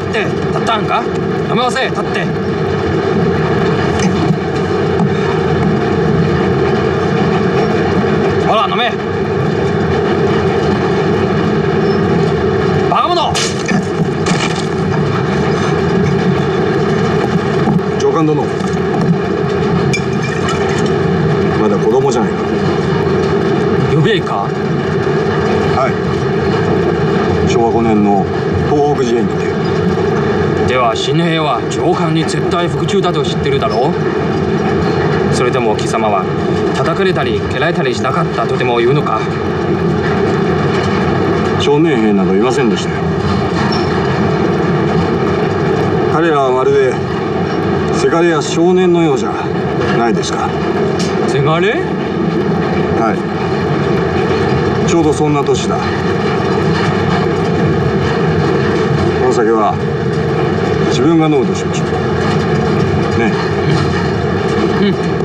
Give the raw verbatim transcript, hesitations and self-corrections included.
って、立ったんか。飲めませ、立って。ほら飲め。バカ者。 上官殿、まだ子供じゃないか。 予備役か。 はい、しょうわごねんの東北事変にて。 では新平は上官に絶対服従だと知ってるだろう。それでも貴様は叩かれたり蹴られたりしなかったとでも言うのか。 少年兵などいませんでしたよ。彼らはまるでせがれや少年のようじゃないですか。 せがれ？ はい、ちょうどそんな年だ。この酒は自分が飲むとしましょうね。 うん。